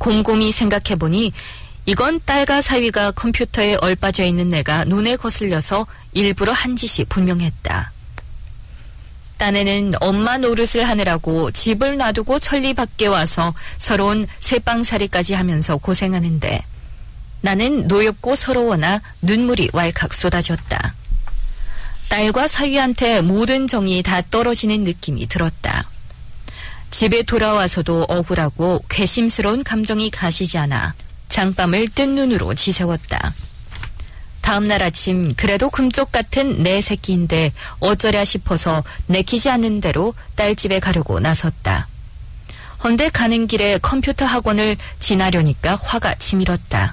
곰곰이 생각해보니 이건 딸과 사위가 컴퓨터에 얼빠져 있는 내가 눈에 거슬려서 일부러 한 짓이 분명했다. 딴에는 엄마 노릇을 하느라고 집을 놔두고 천리 밖에 와서 서러운 새빵살이까지 하면서 고생하는데 나는 노엽고 서러워나 눈물이 왈칵 쏟아졌다. 딸과 사위한테 모든 정이 다 떨어지는 느낌이 들었다. 집에 돌아와서도 억울하고 괘씸스러운 감정이 가시지 않아 장밤을 뜬 눈으로 지새웠다. 다음날 아침 그래도 금쪽 같은 내 새끼인데 어쩌랴 싶어서 내키지 않는 대로 딸 집에 가려고 나섰다. 헌데 가는 길에 컴퓨터 학원을 지나려니까 화가 치밀었다.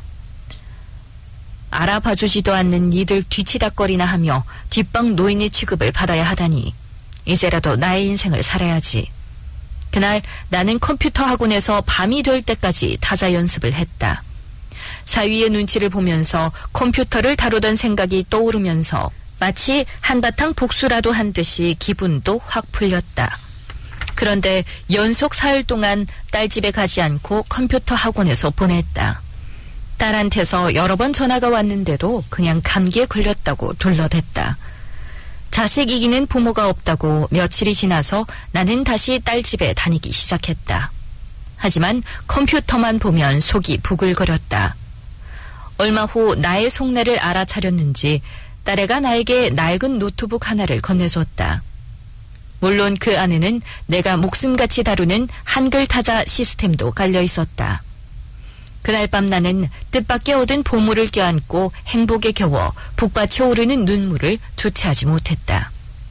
알아봐주지도 않는 이들 뒤치다거리나 하며 뒷방 노인의 취급을 받아야 하다니 이제라도 나의 인생을 살아야지. 그날 나는 컴퓨터 학원에서 밤이 될 때까지 타자 연습을 했다. 사위의 눈치를 보면서 컴퓨터를 다루던 생각이 떠오르면서 마치 한바탕 복수라도 한 듯이 기분도 확 풀렸다. 그런데 연속 사흘 동안 딸 집에 가지 않고 컴퓨터 학원에서 보냈다. 딸한테서 여러 번 전화가 왔는데도 그냥 감기에 걸렸다고 둘러댔다. 자식 이기는 부모가 없다고 며칠이 지나서 나는 다시 딸 집에 다니기 시작했다. 하지만 컴퓨터만 보면 속이 부글거렸다. 얼마 후 나의 속내를 알아차렸는지 딸애가 나에게 낡은 노트북 하나를 건네줬다. 물론 그 안에는 내가 목숨같이 다루는 한글 타자 시스템도 깔려 있었다. 그날 밤 나는 뜻밖의 얻은 보물을 껴안고 행복에 겨워 북받쳐 오르는 눈물을 주체하지 못했다.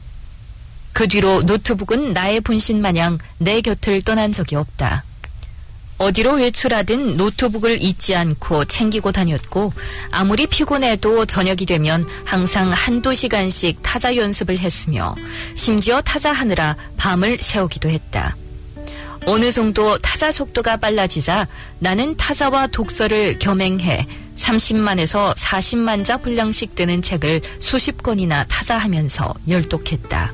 그 뒤로 노트북은 나의 분신 마냥 내 곁을 떠난 적이 없다. 어디로 외출하든 노트북을 잊지 않고 챙기고 다녔고 아무리 피곤해도 저녁이 되면 항상 한두 시간씩 타자 연습을 했으며 심지어 타자하느라 밤을 새우기도 했다. 어느 정도 타자 속도가 빨라지자 나는 타자와 독서를 겸행해 30만에서 40만 자 분량씩 되는 책을 수십 권이나 타자하면서 열독했다.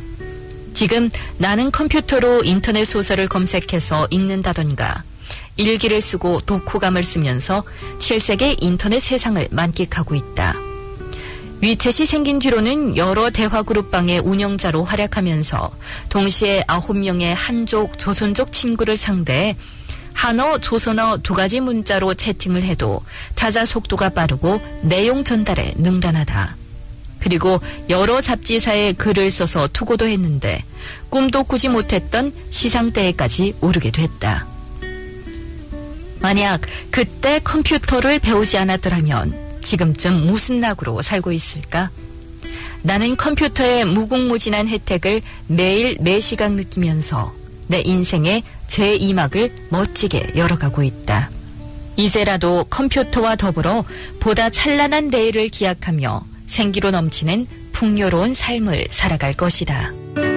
지금 나는 컴퓨터로 인터넷 소설을 검색해서 읽는다던가 일기를 쓰고 독후감을 쓰면서 7세계 인터넷 세상을 만끽하고 있다. 위챗이 생긴 뒤로는 여러 대화그룹방의 운영자로 활약하면서 동시에 9명의 한족, 조선족 친구를 상대해 한어, 조선어 2가지 문자로 채팅을 해도 타자 속도가 빠르고 내용 전달에 능란하다. 그리고 여러 잡지사에 글을 써서 투고도 했는데 꿈도 꾸지 못했던 시상대에까지 오르게 됐다. 만약 그때 컴퓨터를 배우지 않았더라면 지금쯤 무슨 낙으로 살고 있을까? 나는 컴퓨터의 무궁무진한 혜택을 매일 매시간 느끼면서 내 인생의 제2막을 멋지게 열어가고 있다. 이제라도 컴퓨터와 더불어 보다 찬란한 내일을 기약하며 생기로 넘치는 풍요로운 삶을 살아갈 것이다.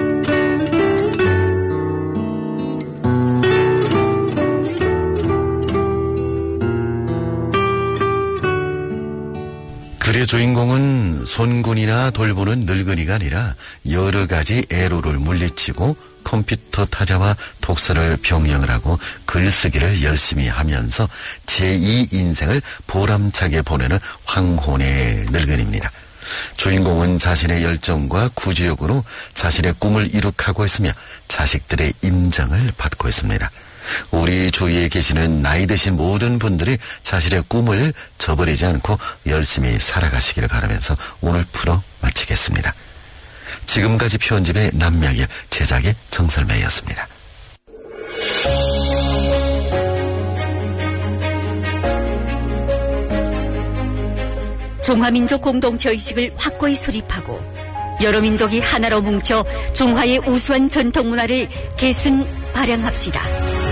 글의 주인공은 손군이나 돌보는 늙은이가 아니라 여러 가지 애로를 물리치고 컴퓨터 타자와 독서를 병행을 하고 글쓰기를 열심히 하면서 제2 인생을 보람차게 보내는 황혼의 늙은이입니다. 주인공은 자신의 열정과 구지욕으로 자신의 꿈을 이룩하고 있으며 자식들의 임장을 받고 있습니다. 우리 주위에 계시는 나이 드신 모든 분들이 자신의 꿈을 저버리지 않고 열심히 살아가시기를 바라면서 오늘 프로 마치겠습니다. 지금까지 편집의 남명일, 제작의 정설매였습니다. 중화민족 공동체 의식을 확고히 수립하고 여러 민족이 하나로 뭉쳐 중화의 우수한 전통문화를 계승 발扬합시다.